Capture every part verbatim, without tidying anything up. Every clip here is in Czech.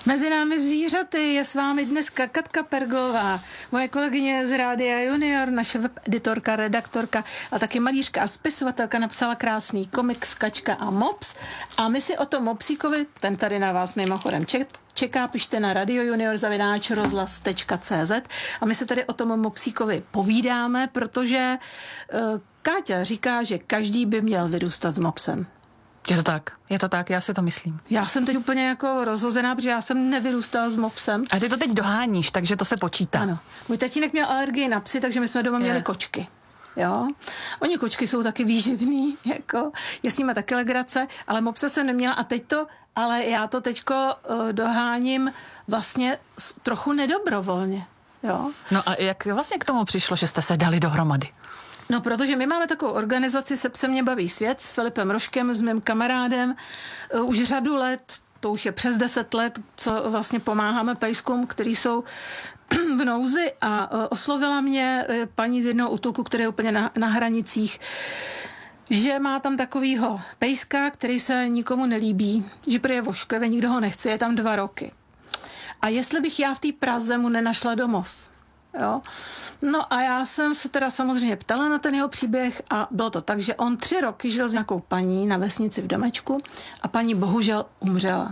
Mezi námi zvířaty je s vámi dneska Katka Perglová, moje kolegyně z Rádia Junior, naše webeditorka, redaktorka a taky malířka a spisovatelka, napsala krásný komiks Kačka a mops. A my si o tom mopsíkovi, ten tady na vás mimochodem ček, čeká, pište na Radio Junior zavináč rozhlas tečka cé zet a my se tady o tom mopsíkovi povídáme, protože uh, Káťa říká, že každý by měl vyrůstat s mopsem. Je to tak, je to tak, já si to myslím. Já jsem teď úplně jako rozhozená, protože já jsem nevyrůstala s mopsem. A ty to teď doháníš, takže to se počítá. Ano. Můj tatínek měl alergii na psy, takže my jsme doma měli je. kočky. Jo. Oni kočky jsou taky výživný, jako je s nimi taky legrace, ale mopsa jsem neměla a teď to, ale já to teďko uh, doháním vlastně trochu nedobrovolně. Jo. No a jak vlastně k tomu přišlo, že jste se dali dohromady? No, protože my máme takovou organizaci Se psem mě baví svět s Filipem Roškem, s mým kamarádem, uh, už řadu let, to už je přes deset let, co vlastně pomáháme pejskům, který jsou v nouzi a uh, oslovila mě uh, paní z jednoho útulku, který je úplně na, na hranicích, že má tam takovýho pejska, který se nikomu nelíbí, že prý je vošklivý, nikdo ho nechce, je tam dva roky. A jestli bych já v té Praze mu nenašla domov. Jo. No a já jsem se teda samozřejmě ptala na ten jeho příběh a bylo to tak, že on tři roky žil s nějakou paní na vesnici v domečku a paní bohužel umřela.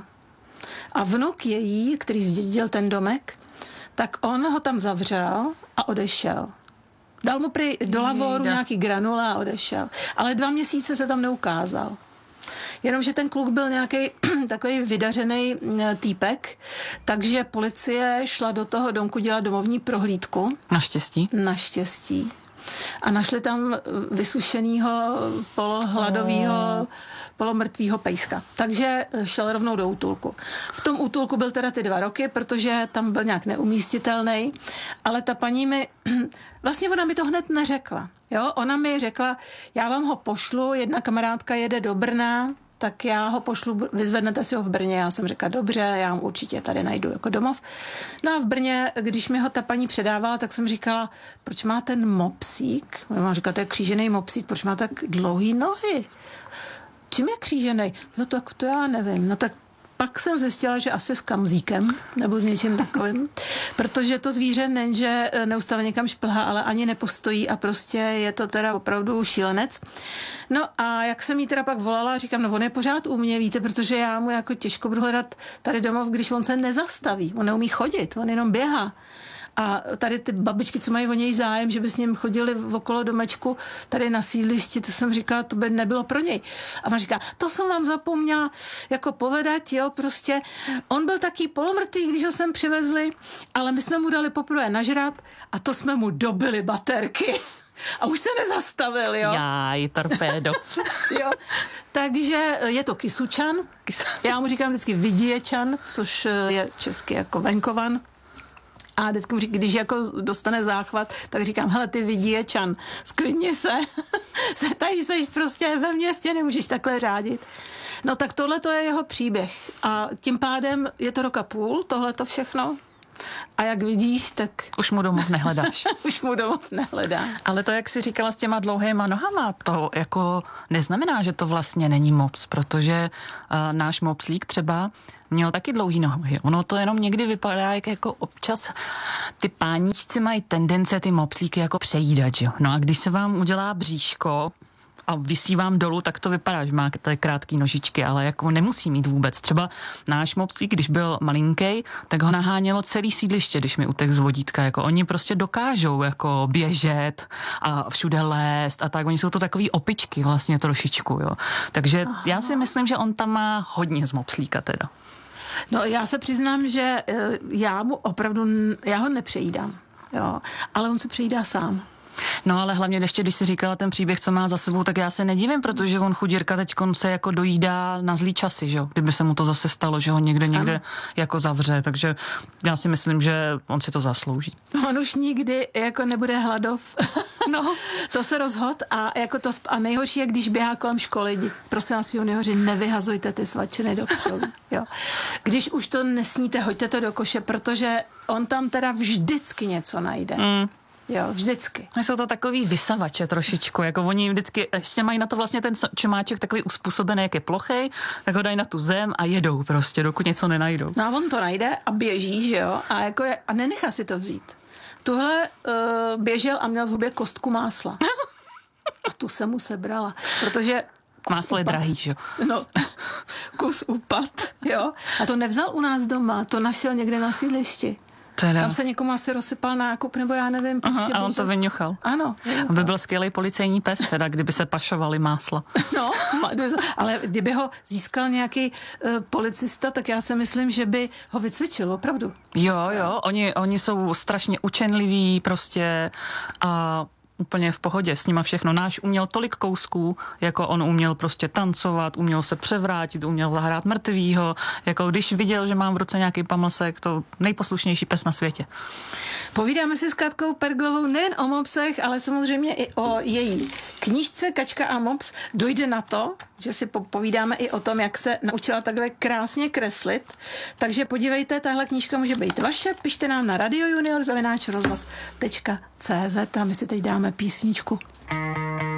A vnuk její, který zdědil ten domek, tak on ho tam zavřel a odešel. Dal mu prý do lavoru nějaký granule a odešel. Ale dva měsíce se tam neukázal. Jenomže ten kluk byl nějaký takový vydařený týpek, takže policie šla do toho domku dělat domovní prohlídku. Naštěstí. Naštěstí. A našli tam vysušenýho, polohladovýho, polomrtvýho pejska. Takže šel rovnou do útulku. V tom útulku byl teda ty dva roky, protože tam byl nějak neumístitelný, ale ta paní mi, vlastně ona mi to hned neřekla. Jo? Ona mi řekla, já vám ho pošlu, jedna kamarádka jede do Brna, tak já ho pošlu, vyzvednete si ho v Brně. Já jsem řekla, dobře, já ho určitě tady najdu jako domov. No a v Brně, když mi ho ta paní předávala, tak jsem říkala, proč má ten mopsík? Ona říkala, to je křížený mopsík, proč má tak dlouhý nohy? Čím je křížený? No tak to já nevím. No tak pak jsem zjistila, že asi s kamzíkem nebo s něčím takovým, protože to zvíře nejenže neustále někam šplhá, ale ani nepostojí a prostě je to teda opravdu šílenec. No a jak jsem jí teda pak volala, říkám, no on je pořád u mě, víte, protože já mu jako těžko budu hledat tady domov, když on se nezastaví, on neumí chodit, on jenom běhá. A tady ty babičky, co mají o něj zájem, že by s ním chodili okolo domečku tady na sídlišti, to jsem říkala, to by nebylo pro něj. A on říká, to jsem vám zapomněla jako povedat, jo, prostě on byl taky polomrtvý, když ho sem přivezli, ale my jsme mu dali poprvé nažrat a to jsme mu dobili baterky. A už se nezastavil, jo. Jáj, torpédo. Jo. Takže je to Kisučan. Já mu říkám vždycky Vidiečan, což je česky jako venkovan. A vždycky mu říkám, když jako dostane záchvat, tak říkám, hele, ty Vidiečan, sklidni se, se tady seš prostě ve městě, nemůžeš takhle řádit. No tak tohle to je jeho příběh. A tím pádem je to rok a půl, tohle to všechno. A jak vidíš, tak... Už mu domov nehledáš. Už mu domov nehledá. Ale to, jak jsi říkala s těma dlouhýma nohama, to jako neznamená, že to vlastně není mops, protože uh, náš mopslík třeba měl taky dlouhý nohy. Ono to jenom někdy vypadá, jak jako občas ty páničci mají tendence ty mopslíky jako přejídat, jo. No a když se vám udělá bříško a visí vám dolů, tak to vypadá, že má tady krátký nožičky, ale jako nemusí mít vůbec. Třeba náš mopslík, když byl malinký, tak ho nahánělo celý sídliště, když mi utek z vodítka. Jako oni prostě dokážou jako běžet a všude lézt a tak. Oni jsou to takový opičky vlastně trošičku, jo. Takže aha, já si myslím, že on tam má hodně z mopslíka teda. No já se přiznám, že já mu opravdu, já ho nepřejídám, jo, ale on se přejídá sám. No ale hlavně ještě, když si říkala ten příběh, co má za sebou, tak já se nedivím, protože on chudírka teďkon se jako dojídá na zlý časy, že jo? Kdyby se mu to zase stalo, že ho někde někde ano. jako zavře, takže já si myslím, že on si to zaslouží. On už nikdy jako nebude hladov. No, to se rozhod a jako to a nejhorší je, když běhá kolem školy. Prosím vás, junioři, nevyhazujte ty svačiny do psů, jo. Když už to nesníte, hoďte to do koše, protože on tam teda vždycky něco najde. Mm. Jo, vždycky. Jsou to takový vysavače trošičku, jako oni vždycky ještě mají na to vlastně ten čumáček takový uspůsobený, jak je plochej, tak ho dají na tu zem a jedou prostě, dokud něco nenajdou. No a on to najde a běží, že jo, a, jako je, a nenechá si to vzít. Tuhle uh, běžel a měl v hubě kostku másla. A tu se mu sebrala, protože máslo je drahý, že jo? No, kus upad, jo. A to nevzal u nás doma, to našel někde na sídlišti. Teda. Tam se někomu asi rozsypal nákup, nebo já nevím. Prostě Aha, a on běžel. to vyňuchal. Ano. Vyňuchal. By byl skvělý policejní pes, teda, kdyby se pašovali másla. No, ale kdyby ho získal nějaký uh, policista, tak já si myslím, že by ho vycvičil, opravdu. Jo, jo, oni, oni jsou strašně učenliví prostě a úplně v pohodě s nima všechno. Náš uměl tolik kousků, jako on uměl prostě tancovat, uměl se převrátit, uměl zahrát mrtvýho, jako když viděl, že mám v ruce nějaký pamlsek, to nejposlušnější pes na světě. Povídáme si s Katkou Perglovou nejen o mopsech, ale samozřejmě i o její knížce Kačka a mops. Dojde na to, že si povídáme i o tom, jak se naučila takhle krásně kreslit. Takže podívejte, tahle knížka může být vaše, pište nám na radiojunior zavináč rozhlas tečka cé zet a my si teď dáme písničku.